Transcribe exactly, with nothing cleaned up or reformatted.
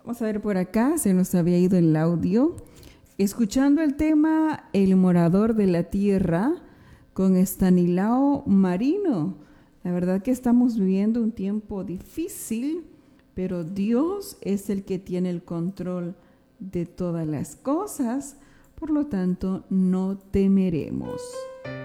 Vamos a ver por acá, se nos había ido el audio. Escuchando el tema El morador de la tierra con Estanislao Marino. La verdad que estamos viviendo un tiempo difícil, pero Dios es el que tiene el control de todas las cosas, por lo tanto no temeremos.